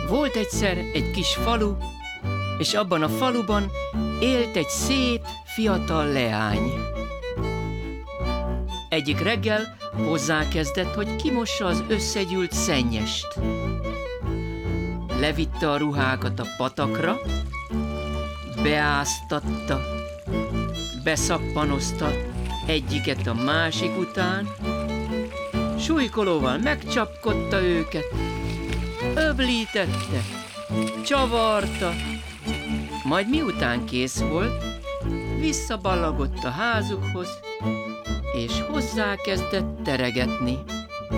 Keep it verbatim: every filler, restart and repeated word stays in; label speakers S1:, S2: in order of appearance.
S1: Volt egyszer egy kis falu, és abban a faluban élt egy szép, fiatal leány. Egyik reggel hozzákezdett, hogy kimossa az összegyűlt szennyest. Levitte a ruhákat a patakra, beáztatta, beszappanozta egyiket a másik után, súlykolóval megcsapkodta őket, öblítette, csavarta, majd miután kész volt, visszaballagott a házukhoz, és hozzákezdett teregetni.